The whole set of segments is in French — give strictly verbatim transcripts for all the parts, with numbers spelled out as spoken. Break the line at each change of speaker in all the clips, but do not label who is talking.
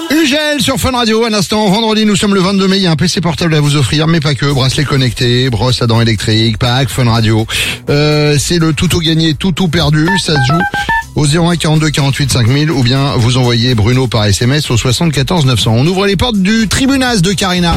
Ugel sur Fun Radio, un instant, vendredi, nous sommes le vingt-deux mai, il y a un P C portable à vous offrir, mais pas que, bracelet connecté, brosse à dents électrique, pack, Fun Radio. Euh, c'est le tout au gagné, tout tout perdu, ça se joue au zéro un quarante-deux quarante-huit cinq mille ou bien vous envoyez Bruno par S M S au soixante-quatorze neuf cents. On ouvre les portes du Tribunaz de Karina.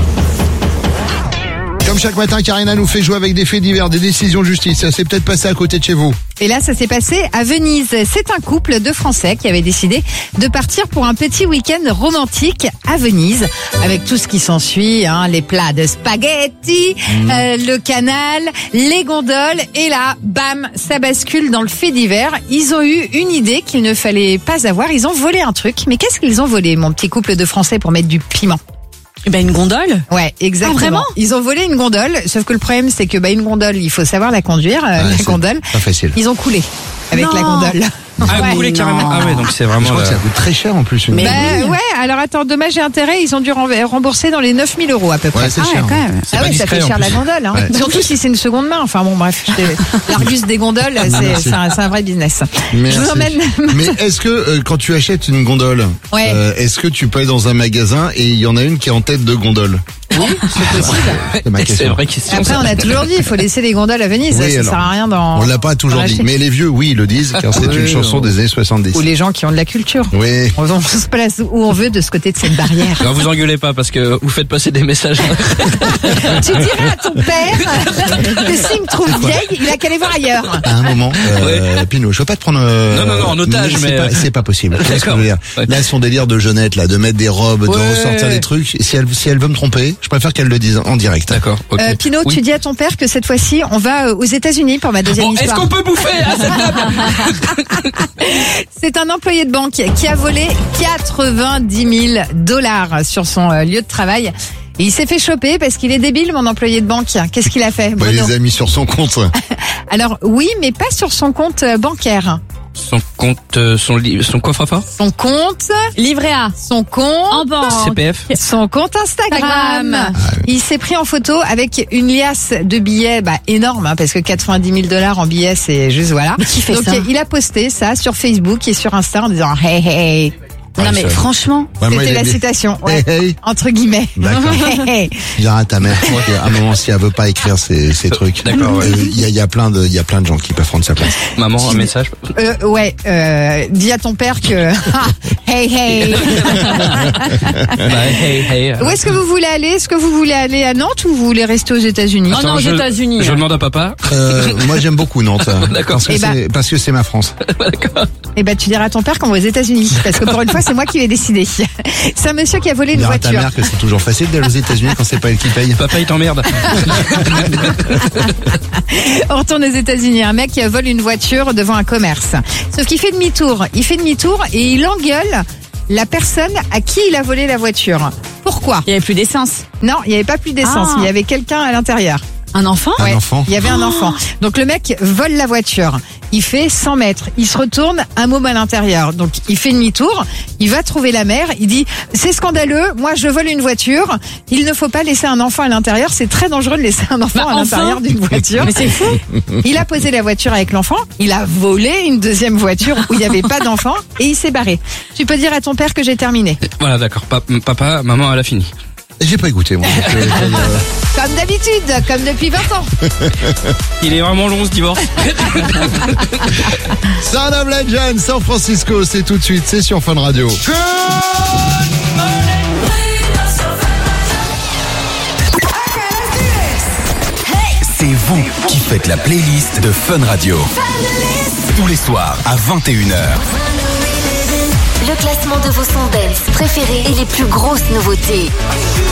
Comme chaque matin, Karina nous fait jouer avec des faits divers, des décisions de justice. Ça s'est peut-être passé à côté de chez vous.
Et là, ça s'est passé à Venise. C'est un couple de Français qui avait décidé de partir pour un petit week-end romantique à Venise, avec tout ce qui s'ensuit, hein, les plats de spaghetti, mmh. euh, le canal, les gondoles. Et là, bam, ça bascule dans le fait divers. Ils ont eu une idée qu'il ne fallait pas avoir. Ils ont volé un truc. Mais qu'est-ce qu'ils ont volé, mon petit couple de Français, pour mettre du piment ?
Eh ben une gondole.
Ouais, exactement.
Ah, vraiment ?
Ils ont volé une gondole, sauf que le problème c'est que bah une gondole, il faut savoir la conduire, euh,
ouais,
la gondole.
Pas facile.
Ils ont coulé avec
non.
la gondole.
Ah,
ouais,
coulé carrément. Ah ouais, donc c'est vraiment.
Je crois
la...
que ça coûte très cher en plus. Une
Mais bah,
oui.
ouais, alors attends, dommages et intérêts, ils ont dû rembourser dans les neuf mille euros à peu près.
Ouais, c'est
ah
cher.
ouais, quand même.
Ah ouais, ça fait cher la gondole, hein.
Ouais.
Surtout si c'est une seconde main. Enfin bon, bref, l'Argus des gondoles, c'est, c'est, un, c'est un vrai business.
Merci.
Je vous emmène.
Mais est-ce que euh, quand tu achètes une gondole,
Ouais.
euh, est-ce que tu peux aller dans un magasin et il y en a une qui est en tête de gondole?
Oui, c'est possible.
C'est ma
C'est
question.
une vraie question.
Après,
ça.
on a toujours dit, il faut laisser les gondoles à Venise.
Oui,
ça
alors,
sert à rien dans.
On l'a pas toujours
dans
dit,
l'acheter.
mais les vieux, oui, ils le disent, car c'est
Oui,
une chanson
on-
des années soixante-dix.
Ou les gens qui ont de la culture.
Oui.
On se place où on veut de ce côté de cette barrière.
Alors vous engueulez pas parce que vous faites passer des messages.
Tu dirais à ton père que s'il me trouve vieille, il a qu'à aller voir ailleurs.
À un moment, euh, Pinot, je veux pas te prendre. euh,
Non, non, non, en otage,
c'est
mais-
pas, c'est pas possible. Tu vois ce que je veux dire.
Ouais.
Là, son délire de Jeannette, là, de mettre des robes, de
Ouais.
ressortir des trucs. Si elle, si elle veut me tromper, je préfère qu'elle le dise en direct.
D'accord. ok.
Euh, Pinot,
Oui.
tu dis à ton père que cette fois-ci, on va euh, aux États-Unis pour ma deuxième
Bon, est-ce
histoire.
qu'on peut bouffer à cette table?
C'est un employé de banque qui a volé quatre-vingt-dix mille dollars sur son euh, lieu de travail. Et il s'est fait choper parce qu'il est débile, mon employé de banque. Qu'est-ce qu'il a fait,
Bah, il
Bruno?
les a mis sur son compte.
Alors oui, mais pas sur son compte euh, bancaire.
Son compte, euh, son li- son coffre-fort,
Son compte,
Livret A.
son compte,
En banque.
C P F.
son compte Instagram.
Instagram.
Il s'est pris en photo avec une liasse de billets bah, énorme, hein, parce que quatre-vingt-dix mille dollars en billets, c'est juste voilà.
Mais qui fait
Donc
ça
il a posté ça sur Facebook et sur Insta en disant hey hey.
Non
Ouais,
mais
ça-
franchement.
Ouais, moi,
C'était
il a
la
dit-
citation, ouais,
Hey, hey.
entre guillemets.
D'accord.
Hey, hey.
Je dirais à ta mère. À un moment, si elle veut pas écrire ces, ces trucs.
D'accord, ouais.
Euh, Il y a, il y a plein de, il y a plein de gens qui peuvent prendre sa place.
Maman, un message.
Euh, ouais, euh, dis à ton père que hey hey.
Bah, hey, hey.
Où est-ce que vous voulez aller? Est-ce que vous voulez aller à Nantes ou vous voulez rester aux États-Unis?
Oh non, aux
je,
États-Unis.
Je demande à papa.
Euh, moi, j'aime beaucoup Nantes.
D'accord.
Parce que
Eh ben-
c'est, parce que c'est ma France.
Eh ben, tu diras à ton père qu'on va aux États-Unis, parce que pour une fois, c'est moi qui vais décider. C'est un monsieur qui a volé une
Dire à ta
voiture.
mère que c'est toujours facile d'aller aux États-Unis quand c'est pas elle qui paye.
Papa, il t'emmerde.
On retourne aux États-Unis. Un mec qui vole une voiture devant un commerce. Sauf qu'il fait demi-tour. Il fait demi-tour et il engueule la personne à qui il a volé la voiture. Pourquoi?
Il y avait plus d'essence.
Non, il n'y avait pas plus d'essence.
Ah.
mais Il y avait quelqu'un à l'intérieur.
Un enfant.
Un
Ouais,
enfant.
Il y avait un enfant. Donc le mec vole la voiture. Il fait cent mètres. Il se retourne, un môme à l'intérieur. Donc il fait demi-tour. Il va trouver la mère. Il dit, c'est scandaleux. Moi, je vole une voiture. Il ne faut pas laisser un enfant à l'intérieur. C'est très dangereux de laisser un enfant
Bah,
à l'intérieur
enfin.
d'une voiture.
Mais c'est fou.
Il a posé la voiture avec l'enfant. Il a volé une deuxième voiture où il n'y avait pas d'enfant. Et il s'est barré. Tu peux dire à ton père que j'ai terminé.
Voilà, d'accord. Pa- Papa, maman, elle a fini.
J'ai pas écouté, moi. Donc, euh, euh,
Comme d'habitude. Comme depuis vingt ans.
Il est vraiment long ce divorce.
Son of Legend, San Francisco, c'est tout de suite, c'est sur Fun Radio.
C'est vous qui faites la playlist de Fun Radio. Tous les soirs à vingt et une heures.
Le classement de vos sons dance préférés et les plus grosses nouveautés.